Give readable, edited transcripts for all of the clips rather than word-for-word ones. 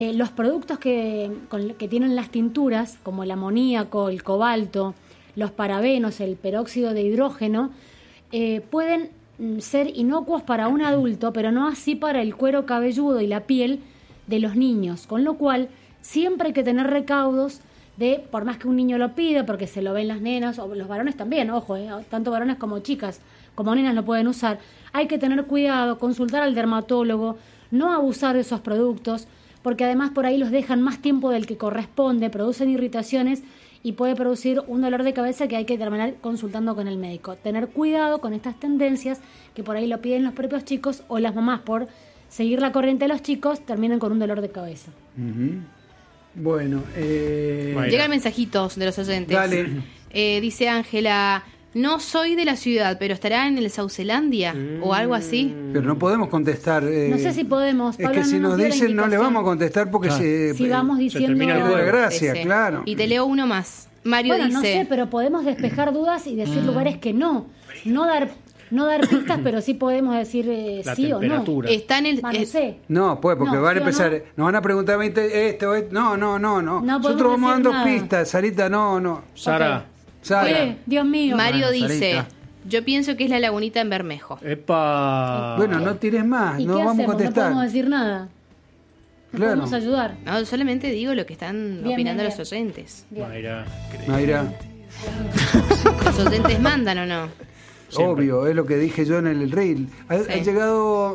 Los productos que tienen las tinturas, como el amoníaco, el cobalto, los parabenos, el peróxido de hidrógeno, pueden ser inocuos para un adulto, pero no así para el cuero cabelludo y la piel de los niños, con lo cual siempre hay que tener recaudos de, por más que un niño lo pida, porque se lo ven las nenas, o los varones también, ojo, tanto varones como chicas, como nenas lo pueden usar, hay que tener cuidado, consultar al dermatólogo, no abusar de esos productos, porque además por ahí los dejan más tiempo del que corresponde, producen irritaciones y puede producir un dolor de cabeza que hay que terminar consultando con el médico. Tener cuidado con estas tendencias que por ahí lo piden los propios chicos o las mamás por seguir la corriente de los chicos terminan con un dolor de cabeza. Bueno, llegan mensajitos de los oyentes. Dale. Dice Ángela, no soy de la ciudad, pero estará en el Saucelandia o algo así. Pero no podemos contestar. No sé si podemos. Es que si nos dicen no le vamos a contestar porque si vamos diciendo la gracia, ese. Claro. Y te leo uno más. Mario dice, no sé, pero podemos despejar dudas y decir lugares que no dar pistas, pero sí podemos decir sí o no. Está en el no sé. No, pues porque van a empezar, nos van a preguntar no. Nosotros vamos dando pistas, Sarita, no. Sara. Oye, Dios mío. Mario dice, Sarita. yo pienso que es la Lagunita en Bermejo. ¡Epa! Bueno, no tires más, ¿Y no qué vamos hacemos? a contestar. No podemos decir nada. No Claro. podemos ayudar. No, solamente digo lo que están opinando bien. los oyentes. Mayra, ¿Los oyentes mandan o no? Siempre. obvio, es lo que dije yo en el reel. Ha llegado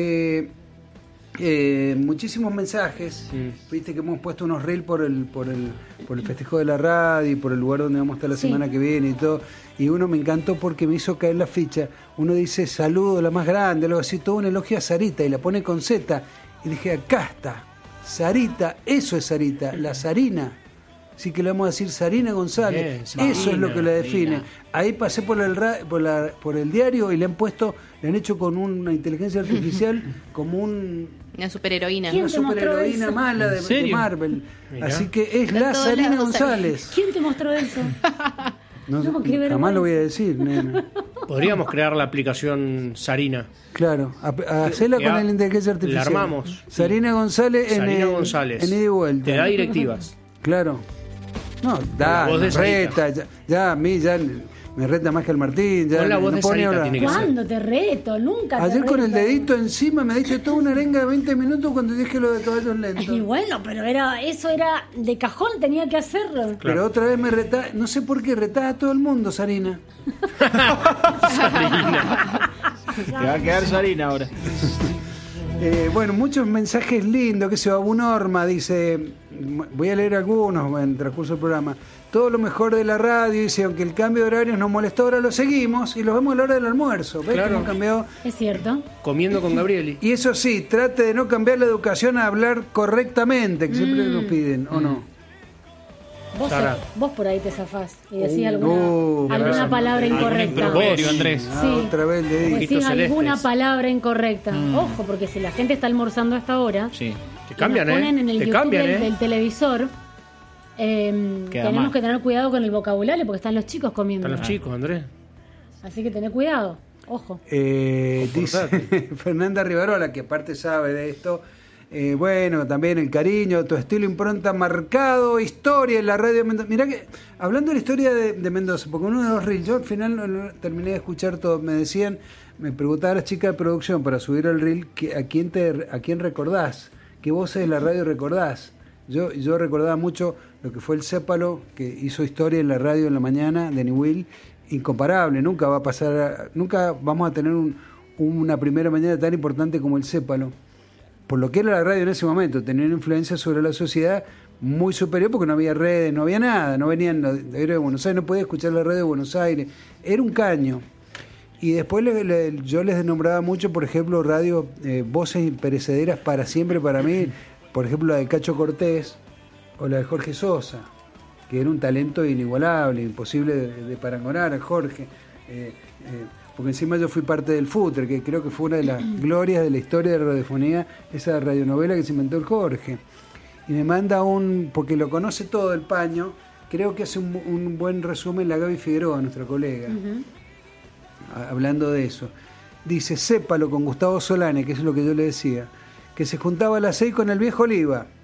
muchísimos mensajes. Viste que hemos puesto unos reels por el festejo de la radio y por el lugar donde vamos a estar la semana que viene y todo. Y uno me encantó porque me hizo caer la ficha. Uno dice saludo, la más grande, algo así, todo un elogio a Sarita y la pone con Z. Y dije, acá está, Sarita, eso es Sarita, la Sarina. Así que le vamos a decir Sarina González. Bien, eso es lo que la define. Sarina. Ahí pasé por el diario y le han hecho con una inteligencia artificial como Una superheroína. ¿Quién una te mostró superheroína eso? mala ¿En de serio? Marvel. Mirá. Así que es Está la todos Sarina lados, González. ¿Quién te mostró eso? No, No, qué vergüenza. jamás lo voy a decir, nena. Podríamos crear la aplicación Sarina. Claro, hacela Que con la inteligencia artificial. la armamos. Sarina González Sarina González. en ida y vuelta. Te da directivas. Claro. No, la voz de me Sarita. reta, ya a mí ya me reta más que al Martín. Ya Con la voz no de puedo ni Sarita hablar. tiene que ser. ¿Cuándo te reto? Nunca te Ayer con el reto. dedito encima me diste toda una arenga de 20 minutos cuando dije lo de caballos lentos. Y bueno, pero eso era de cajón, tenía que hacerlo. Pero otra vez me retá, no sé por qué retás a todo el mundo, Sarina. Te va a quedar Sarina ahora. Bueno, muchos mensajes lindos, que se va Abu Norma, dice, voy a leer algunos en el transcurso del programa. Todo lo mejor de la radio, dice, aunque el cambio de horarios nos molestó, ahora lo seguimos y los vemos a la hora del almuerzo. ¿Ves Claro. cómo han cambiado? Es cierto. Comiendo con Gabrieli. Y eso sí, trate de no cambiar la educación a hablar correctamente, que siempre nos piden, ¿o no? Sara. Vos por ahí te zafás y decís alguna palabra incorrecta. Improperio, Andrés. Sí. Otra vez le digo. Decís celestes. alguna palabra incorrecta. Ojo, porque si la gente está almorzando a esta hora, Sí. Te y cambian, nos ponen en el Te YouTube cambian, del televisor, tenemos mal. que tener cuidado con el vocabulario porque están los chicos comiendo. Están los chicos, Andrés. Así que tener cuidado. Ojo. Dice Fernanda Rivarola, que aparte sabe de esto. Bueno, también el cariño, tu estilo impronta marcado, historia en la radio de Mendoza. Mirá que, hablando de la historia de Mendoza, porque uno de los reels, yo al final no terminé de escuchar todo, me preguntaba a la chica de producción para subir el reel, a quién recordás, qué voces de la radio recordás. Yo recordaba mucho lo que fue el Cépalo, que hizo historia en la radio en la mañana, de Niwil, incomparable, nunca va a pasar, nunca vamos a tener una primera mañana tan importante como el Cépalo. Por lo que era la radio en ese momento, tenía una influencia sobre la sociedad muy superior porque no había redes, no había nada, no venían de Buenos Aires, no podía escuchar la radio de Buenos Aires, era un caño. Y después yo les nombraba mucho, por ejemplo, radio, voces perecederas para siempre para mí, por ejemplo la de Cacho Cortés o la de Jorge Sosa, que era un talento inigualable, imposible de parangonar a Jorge. Porque encima yo fui parte del FUTRE, que creo que fue una de las glorias de la historia de la radiofonía, esa radionovela que se inventó el Jorge. Y me manda porque lo conoce todo el paño, creo que hace un buen resumen la Gaby Figueroa, nuestra colega, hablando de eso. Dice, Cépalo con Gustavo Solane, que es lo que yo le decía, que se juntaba a las 6 con el viejo Oliva,